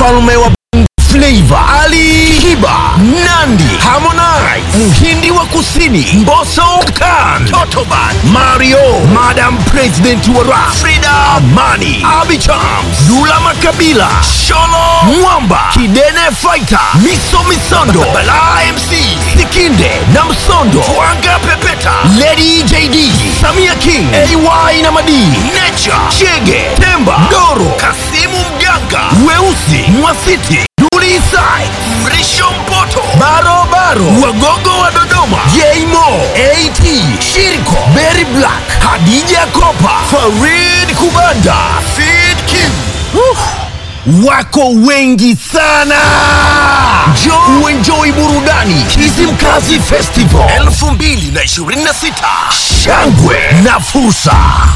mfalme wa Flavor, Ali Kiba, Nandi, Harmonize, Mhindi wa Kusini, Mbosso Khan, Totoban, Mario, Madam President wa Rap, Frida Amani, Abby Chams, Dula Makabila, Sholo Mwamba, Kidene Fighter, Miso Misondo, Bala MC, Sikinde na Msondo, Twanga Pepeta, Lady JD, Samia King, AY na Madi, Nature, Chege, Temba, Doro, Kasimu Mganga, Weusi, Mwasiti, Isai, Mrisho Mpoto, Baro, Wagogo wa Dodoma, J-Mo, AT, Shiriko, Berry Black, Hadija Kopa, Farid Kubanda, Feed Kim. Wako wengi sana. Njoo enjoy burudani Kizimkazi Festival 2026. Shangwe na fursa.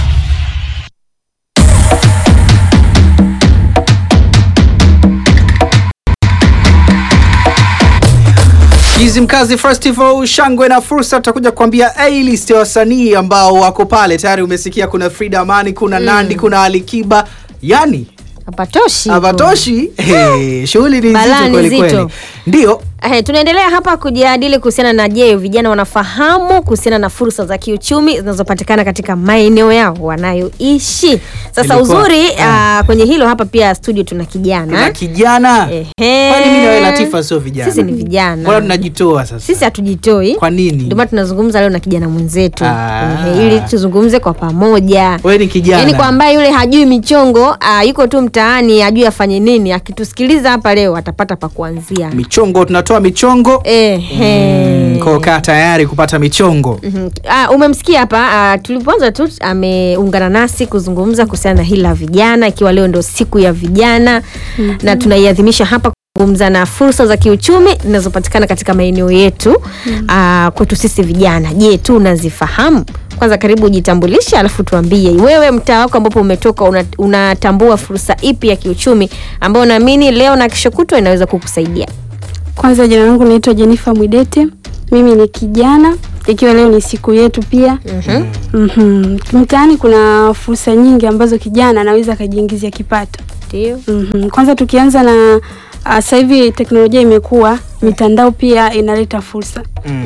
Kizimkazi Festival, shangwe na fursa. Tutakuja kuambia A-list ya wasanii ambao wako pale. Tayari umesikia kuna Frida Amani, kuna Nandi, kuna Ali Kiba. Yani Hapatoshi. Shughuli ni nzito kweli kweli. Ndio. Tunaendelea hapa kujadili kuhusiana na je, vijana wanafahamu kuhusiana na fursa za kiuchumi zinazopatikana katika maeneo yao wanayoishi. Sasa uzuri kwenye hilo hapa pia studio tuna kijana. Kuna kijana. Kwani mimi na wewe Latifa sio vijana? Sisi ni vijana. Kwa tunajitoa sasa. Sisi hatujitoi. Kwa nini? Ndio maana tunazungumza leo na kijana mwenzetu. Ili tuzungumze kwa pamoja. Wewe ni kijana. Yaani kwa ambaye yule hajui michongo, yuko tu mtaani, hajui afanye nini, akitusikiliza hapa leo atapata pa kuanzia. Michongo tunatoa michongo. Kwa kaa tayari kupata michongo. Umemsikia hapa tulipoanza tu ameungana nasi kuzungumza kuhusiana na hili la vijana, ikiwa leo ndio siku ya vijana na tunaiadhimisha hapa kuzungumza na fursa za kiuchumi zinazopatikana katika maeneo yetu kwetu sisi vijana. Je, tu unazifahamu? Kwanza karibu ujitambulishe, alafu tuambie wewe mtaa wako ambapo umetoka unatambua fursa ipi ya kiuchumi ambayo unaamini leo na kesho kutwa inaweza kukusaidia. Kwanza jina langu naitwa Jennifer Mwidete. Mimi ni kijana, ikiwa leo ni siku yetu pia. Mtaani kuna fursa nyingi ambazo kijana anaweza kujiingizia kipato. Ndio. Kwanza tukianza na sasa hivi teknolojia imekuwa, mitandao pia inaleta fursa.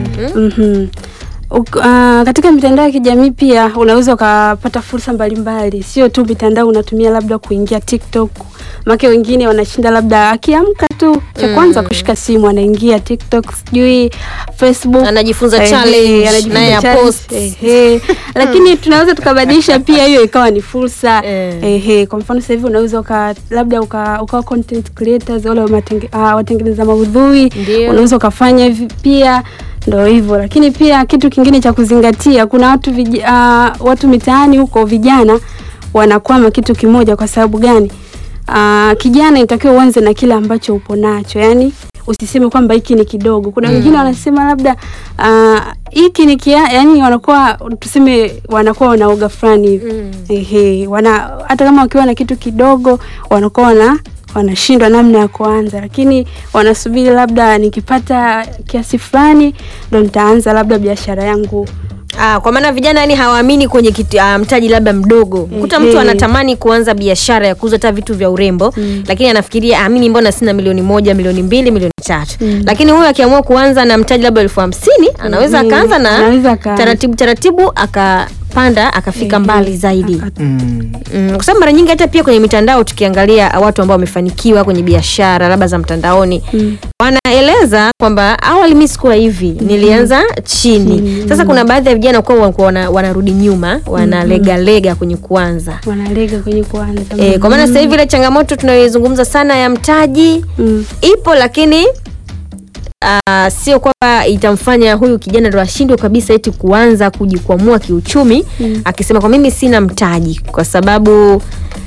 Katika mitandao ya kijamii pia unaweza ukapata fursa mbalimbali. Sio tu mitandao unatumia labda kuingia TikTok. Maki wengine wanashinda labda akiamka tu cha kwanza kushika simu anaingia TikTok, sijui Facebook, anajifunza challenge na ya post. Lakini tunaweza tukabadilisha pia hiyo ikawa ni fursa. Kwa mfano sasa hivi unaweza labda ukawa content creators wale watengeneza maudhui, unaweza ukafanya hivi pia. Ndio hivyo. Lakini pia kitu kingine cha kuzingatia, kuna watu mitaani huko vijana wanakwama kitu kimoja. Kwa sababu gani? Kijana inatakiwa uanze na kile ambacho upo nacho. Yani usiseme kwamba hiki ni kidogo. Kuna wengine wanasema labda hiki ni yani wanakuwa tuseme wanakuwa wanaoga fulani hivi. Hata kama wakiwa na kitu kidogo wanakuwa wanashindwa namna ya kuanza, lakini wanasubiri labda nikipata kiasi fulani ndo nitaanza labda biashara yangu. Kwa maana vijana yani hawaamini kwenye mtaji labda mdogo. Kuta mtu anatamani kuanza biashara ya kuuza hata vitu vya urembo, lakini anafikiria amini mbona sina milioni 1, milioni 2, milioni 3. Lakini huyu akiamua kuanza na mtaji labda 50,000, anaweza akaanza na taratibu akapanda akafika mbali zaidi. Kwa sababu mara nyingi hata pia kwenye mitandao tukiangalia watu ambao wamefanikiwa kwenye biashara labda za mtandaoni, wanaeleza kwamba awali mimi sikuwa hivi, nilianza chini. Sasa kuna baadhi ya vijana kwa wanarudi nyuma, wanalega kwenye kuanza. Kwa maana sasa hivi ile changamoto tunayozungumza sana ya mtaji ipo, lakini sio kwamba itamfanya huyu kijana ndo ashindwe kabisa eti kuanza kujikwamua kiuchumi akisema kwa mimi sina mtaji, kwa sababu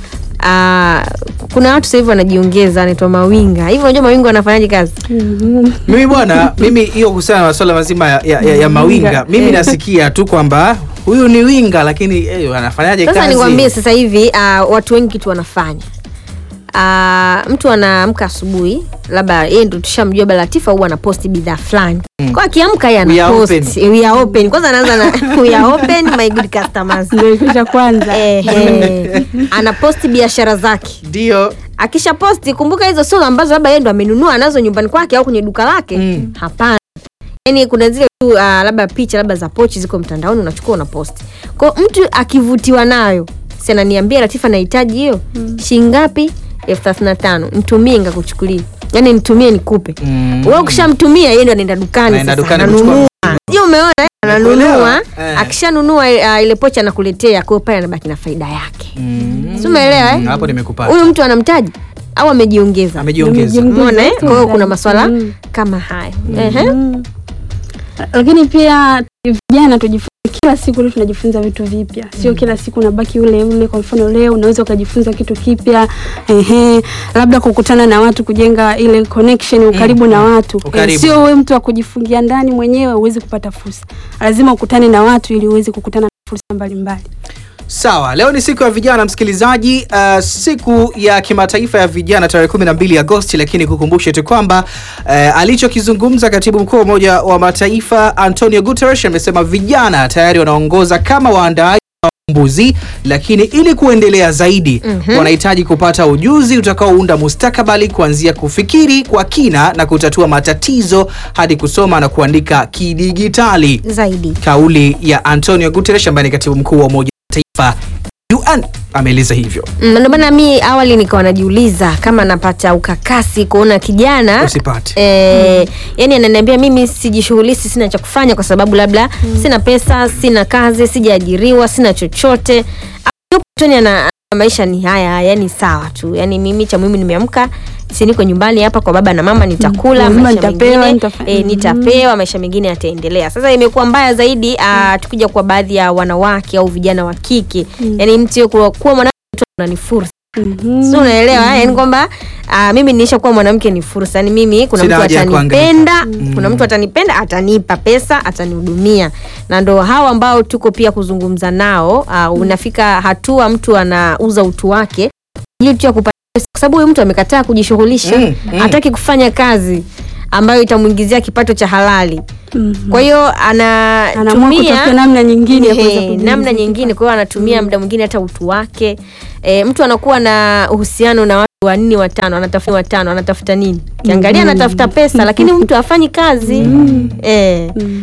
kuna watu sasa hivi wanajiongeza, anaitwa mawinga. Hivi unajua mawinga wanafanyaje kazi? Mimi bwana, mimi hiyo kuhusiana na masuala mazima ya mawinga, mimi nasikia tu kwamba huyu ni winga, lakini anafanyaje kazi? Sasa nikwambie sasa hivi watu wengi kitu wanafanya. Mtu anaamka asubuhi, labda yeye ndo tushamjua baba Latifa huwa anaposti bidhaa fulani. Kwa akiamka yeye anapost we are open. Kwanza anaanza na we are open my good customers. Ndio kisha kwanza. Anaposti biashara zake. Ndio. Akisha posti, kumbuka hizo sio ambazo labda yeye ndo amenunua nazo nyumbani kwake au kwenye duka lake. Hapana. Yaani kuna zile tu labda picha labda za pochi ziko mtandaoni unachukua unaposti. Kwa mtu akivutiwa nayo, si ananiambia Latifa nahitaji hiyo. Shilingi ngapi? 35. Nitumie ngakuchukulie. Yaani nitumie nikupe. Wewe ukishamtumia yeye ndo anaenda dukani sasa. Ananunua. Sio umeona ananunua. Akishanunua ile pochi anakuletea, kwa hiyo pale anabaki na faida yake. Sio umeelewa Hapo nimekupata. Huyu mtu anamtaji au amejiongeza? Umeona kwa hiyo kuna masuala kama haya. Lakini pia vijana tujifunze kila siku, leo tunajifunza vitu vipya. Sio kila siku unabaki ule. Kwa mfano leo unaweza kujifunza kitu kipya. Labda kukutana na watu, kujenga ile connection, ukaribu na watu. Sio wewe mtu wa kujifungia ndani mwenyewe uweze kupata fursa. Lazima ukutane na watu ili uweze kukutana na fursa mbalimbali. Sawa, leo ni siku ya vijana msikilizaji, siku ya kimataifa ya vijana tarehe 12 Agosti, lakini kukumbushe tu kwamba alichokizungumza Katibu Mkuu wa Umoja wa Mataifa Antonio Guterres amesema vijana tayari wanaongoza kama waandaaji wa mbuzi, lakini ili kuendelea zaidi wanahitaji kupata ujuzi utakaounda mustakabali, kuanzia kufikiri kwa kina na kutatua matatizo hadi kusoma na kuandika kidigitali zaidi. Kauli ya Antonio Guterres ambaye ni Katibu Mkuu wa Umoja Taifa UN ameeleza hivyo. Ndio maana mimi awali nikawa najiuliza kama napata ukakasi kuona kijana usipate. Yani ananiambia mimi sijishughulishi, sina cha kufanya kwa sababu labda sina pesa, sina kazi, sijaajiriwa, sina chochote. Tony na maisha ni haya, yani sawa tu. Yani mimi cha muhimu nimeamka, si niko nyumbani hapa kwa baba na mama, nitakula, maisha mengine nitapewa, maisha mengine yataendelea. Sasa imekuwa mbaya zaidi tukija kwa baadhi ya wanawake au vijana wa kike. Yani mtu kuwa mwanamke ni fursa. Sio unaelewa? Yani kwamba mimi nilisha kuwa mwanamke ni fursa. Yani mimi kuna mtu atanipenda, kuna mtu atanipenda, atanipa pesa, atanihudumia. Na ndo hao ambao tuko pia kuzungumza nao, unafika hatua mtu anauza utu wake ili tu kupata pesa, kwa sababu huyu mtu amekataa kujishughulisha, hataki kufanya kazi ambayo itamuingizia kipato cha halali. Kwa hiyo anatumia namna nyingine ya kuweza namna nyingine, kwa hiyo anatumia muda mwingine hata utu wake. Mtu anakuwa na uhusiano na watu 4 5, anatafuta 5, anatafuta nini? Kiangalia anatafuta pesa, lakini mtu hafanyi kazi.